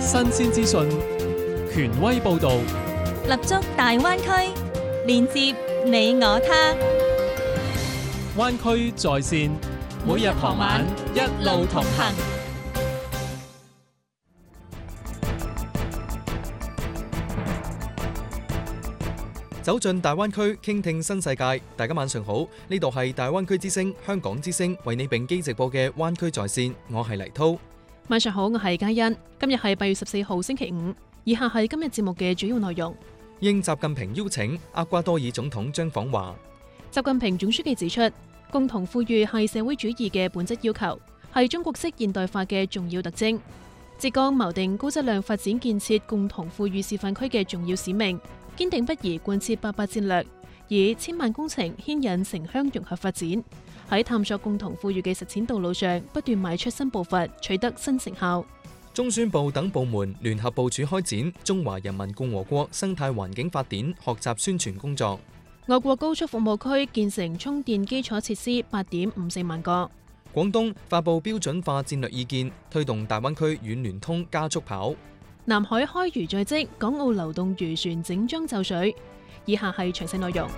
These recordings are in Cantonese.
新鮮資訊，權威報導， 立足大灣區，連接你我他。 灣區在線，每日傍晚一路同行。 走進大灣區，傾聽新世界。大家晚上好，呢度係大灣區之聲、香港之聲為你並機直播嘅灣區在線，我係黎濤。 晚上好，我係嘉欣。今日係8月14號星期五，以下係今日節目嘅主要內容。 應習近平邀請，厄瓜多爾總統將訪華。 習近平總書記指出，共同富裕係社會主義嘅本質要求，係中國式現代化嘅重要特徵。浙江錨定高質量發展建設共同富裕示範區嘅重要使命，堅定不移貫徹88戰略，以千萬工程牽引城鄉融合發展，喺探索共同富裕嘅實踐道路上不斷邁出新步伐，取得新成效。 中宣部等部門聯合部署開展中華人民共和國生態環境發展學習宣傳工作。 我國高速服務區建成充電基礎設施8.54萬個。 廣東發布標準化戰略意見，推動大灣區軟聯通加速跑。 南海開漁在即，港澳流動漁船整裝就緒。以下係詳細內容。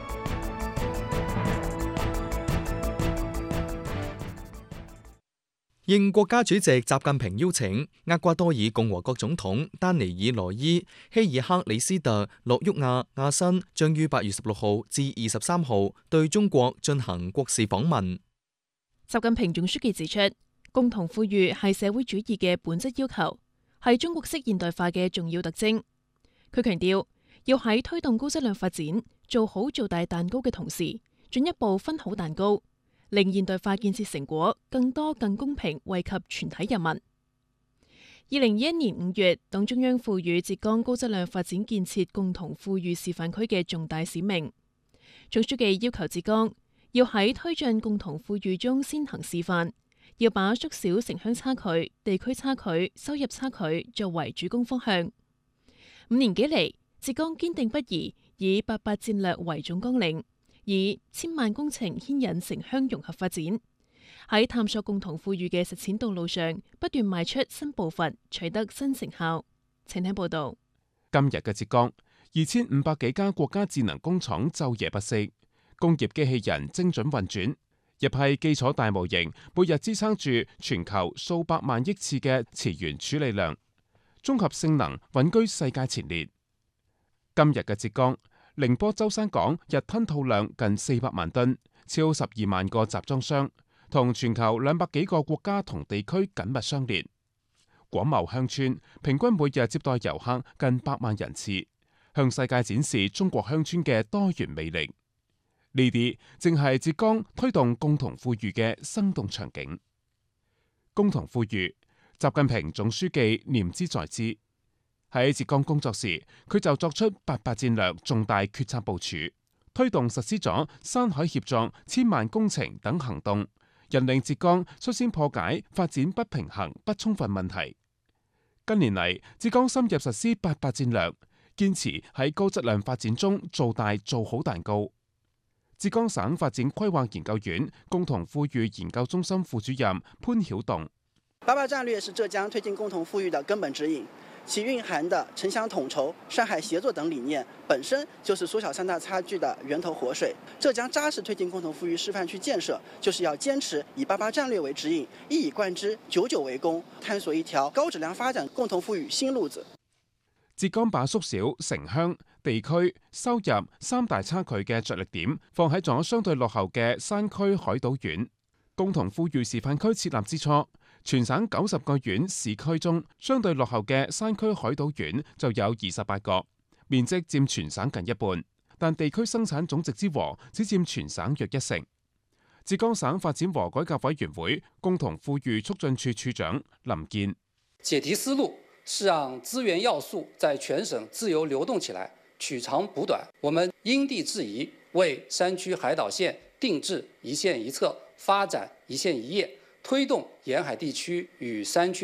應國家主席習近平邀請，厄瓜多爾共和國總統丹尼爾羅伊、希爾克里斯特洛沃亞亞申將於8月16號至23號對中國進行國事訪問。 習近平總書記指出，共同富裕係社會主義嘅本質要求，係中國式現代化嘅重要特徵。佢強調，要喺推動高質量發展、做好做大蛋糕嘅同時，進一步分好蛋糕，令現代化建設成果更多更公平惠及全體人民。2021年5月，黨中央賦予浙江高質量發展建設共同富裕示範區嘅重大使命。總書記要求浙江要喺推進共同富裕中先行示範，要把縮小城鄉差距、地區差距、收入差距作為主攻方向。5年幾嚟，浙江堅定不移以88戰略為總綱領，以千萬工程牽引城鄉融合發展，喺探索共同富裕嘅實踐道路上不斷邁出新步伐，取得新成效。請聽報道。 今日嘅浙江，2500幾家國家智能工廠晝夜不息，工業機器人精準運轉，一批基礎大模型每日支撐住全球數百萬億次嘅詞源處理量，綜合性能穩居世界前列。今日嘅浙江，寧波舟山港日吞吐量近400萬噸，超12萬個集裝箱，同全球200幾個國家同地區緊密相連。廣茂鄉村平均每日接待遊客近8萬人次，向世界展示中國鄉村嘅多元魅力。呢啲正係浙江推動共同富裕嘅生動場景。共同富裕，習近平總書記念茲在茲。喺浙江工作時，佢就作出88戰略重大決策部署，推動實施咗山海協作、千萬工程等行動，引領浙江率先破解發展不平衡不充分問題。近年嚟，浙江深入實施88戰略，堅持喺高質量發展中做大做好蛋糕。浙江省發展規劃研究院共同富裕研究中心副主任潘曉棟 ，88戰略是浙江推進共同富裕的根本指引，其蘊含的城鄉統籌、山海協作等理念，本身就是縮小三大差距的源頭活水。浙江扎實推進共同富裕示範區建設，就是要堅持以88戰略為指引，一以貫之，久久為功，探索一條高質量發展共同富裕新路子。 浙江把縮小城鄉、地區、收入三大差距嘅着力點放喺咗相對落後嘅山區海島縣。共同富裕示範區設立之初，全省90個縣市區中，相對落後嘅山區海島縣就有28個，面積佔全省近一半，但地區生產總值之和只佔全省約1成。浙江省發展和改革委員會共同富裕促進處處長林健， 解題思路是讓資源要素在全省自由流動起來，取長補短。我們因地制宜，為山區海島縣定制一縣一策，發展一縣一業，推動沿海地區與山區